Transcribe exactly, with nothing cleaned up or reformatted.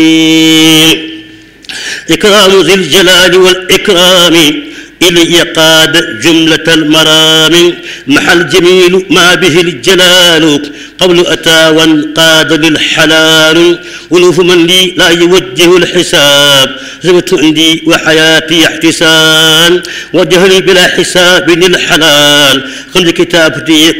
إكرام ذي الجلال والإكرام إلي قاد جملة المرام محى الجميل ما به الجلال قبل أتى وانقاد للحلال ألوف من لي لا يوجه الحساب زمت عندي وحياتي احتسان وجهلي بلا حساب للحلال خذ كتابتي